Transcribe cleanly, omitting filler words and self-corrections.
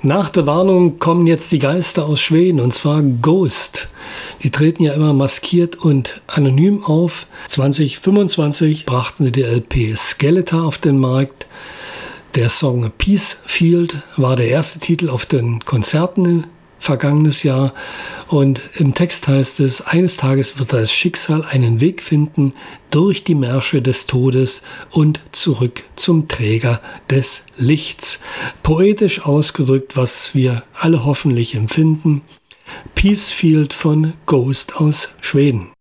Nach der Warnung kommen jetzt die Geister aus Schweden, und zwar Ghost. Die treten ja immer maskiert und anonym auf. 2025 brachten sie die LP Skeletor auf den Markt. Der Song Peacefield war der erste Titel auf den Konzerten vergangenes Jahr. Und im Text heißt es: Eines Tages wird das Schicksal einen Weg finden durch die Märsche des Todes und zurück zum Träger des Lichts. Poetisch ausgedrückt, was wir alle hoffentlich empfinden. Peacefield von Ghost aus Schweden.